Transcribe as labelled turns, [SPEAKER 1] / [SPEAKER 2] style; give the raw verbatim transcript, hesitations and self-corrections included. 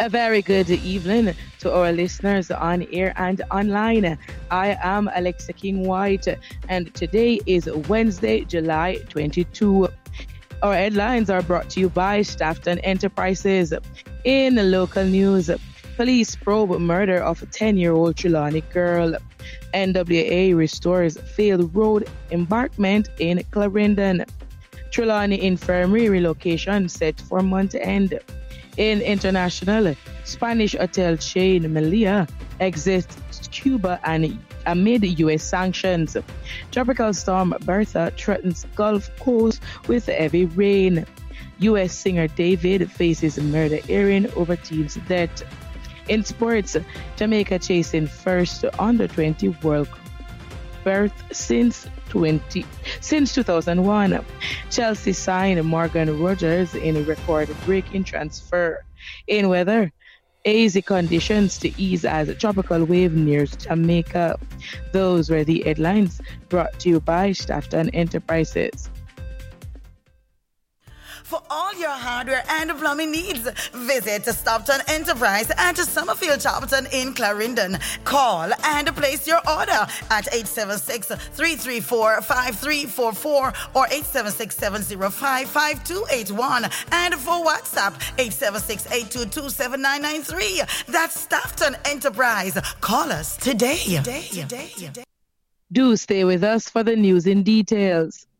[SPEAKER 1] A very good evening to our listeners on air and online. I am Alexa King White, and today is Wednesday, July twenty-second. Our headlines are brought to you by Staffton Enterprises. In local news, police probe murder of ten-year-old Trelawney girl. N W A restores failed road embankment in Clarendon. Trelawney Infirmary relocation set for month end. In international, Spanish hotel chain Melia exits Cuba and amid U S sanctions. Tropical storm Bertha threatens Gulf Coast with heavy rain. U S singer David faces murder hearing over team's death. In sports, Jamaica chasing first under twenty World Cup berth since twenty since two thousand one. Chelsea signed Morgan Rogers in a record-breaking transfer. In weather, hazy conditions to ease as a tropical wave nears Jamaica. Those were the headlines brought to you by Staffton Enterprises.
[SPEAKER 2] For all your hardware and plumbing needs, visit Staffton Enterprise at Summerfield Charlton in Clarendon. Call and place your order at eight seven six, three three four, five three four four or eight seven six, seven zero five, five two eight one. And for WhatsApp, eight seven six, eight two two, seven nine nine three. That's Staffton Enterprise. Call us today. today, today, today.
[SPEAKER 1] Do stay with us for the news in details.